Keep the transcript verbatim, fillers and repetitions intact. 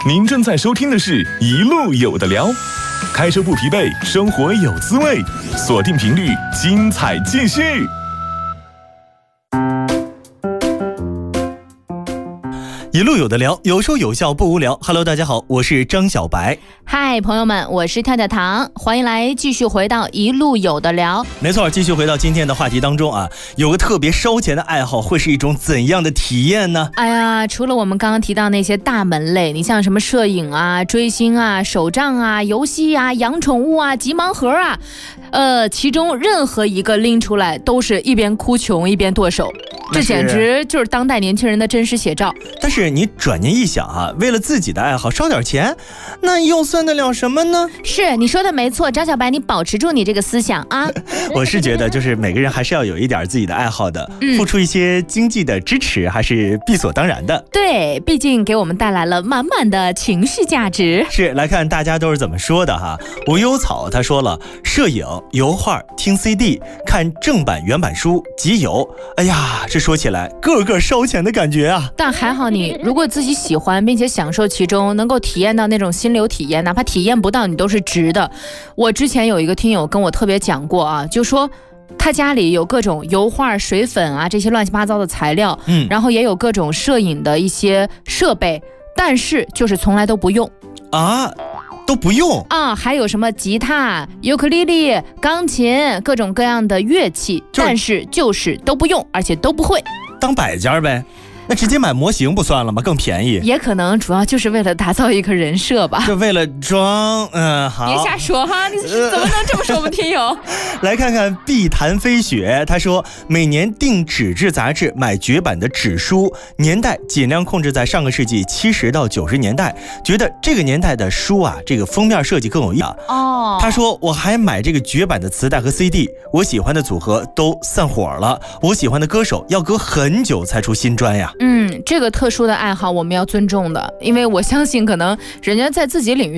您正在收听的是《一路有的聊》，开车不疲惫，生活有滋味，锁定频率，精彩继续。 一路有的聊，有说有笑不无聊。Hello， 大家好，我是张小白。 嗨，朋友们，我是跳跳糖，欢迎来继续回到一路有的聊。 没错，继续回到今天的话题当中啊，有个特别烧钱的爱好，会是一种怎样的体验呢？ 哎呀，除了我们刚刚提到那些大门类，你像什么摄影啊、追星啊、手账啊、游戏啊、养宠物啊、集盲盒啊，呃，其中任何一个拎出来，都是一边哭穷一边剁手。这简直就是当代年轻人的真实写照。 但是你转念一想啊，为了自己的爱好烧点钱，那又算得了什么呢？ 是，你说的没错，张小白，你保持住你这个思想啊。 我是觉得，就是每个人还是要有一点自己的爱好的， 嗯、 付出一些经济的支持，还是必所当然的。 对，毕竟给我们带来了满满的情绪价值。 是，来看大家都是怎么说的哈。无忧草他说了，摄影、油画、听 C D、看正版原版书、集邮，哎呀，这说起来个个烧钱的感觉啊。 但还好你如果自己喜欢并且享受其中，能够体验到那种心流体验，哪怕体验不到你都是值的。我之前有一个听友跟我特别讲过啊，就说他家里有各种油画、水粉啊这些乱七八糟的材料，嗯，然后也有各种摄影的一些设备，但是就是从来都不用啊。都不用啊，还有什么吉他、尤克里里、钢琴，各种各样的乐器，但是就是都不用，而且都不会， 当摆件呗。那直接买模型不算了吗？更便宜。 也可能主要就是为了打造一个人设吧。 就为了装，嗯，好。 别瞎说哈，你怎么能这么说我们听友？ 来看看碧潭飞雪，他说每年订纸质杂志，买绝版的纸书，年代尽量控制在上个世纪七十到九十年代，觉得这个年代的书啊，这个封面设计更有意义。 哦， 他说我还买这个绝版的磁带和 C D， 我喜欢的组合都散伙了，我喜欢的歌手要隔很久才出新专呀。 嗯，这个特殊的爱好我们要尊重的，因为我相信可能人家在自己领域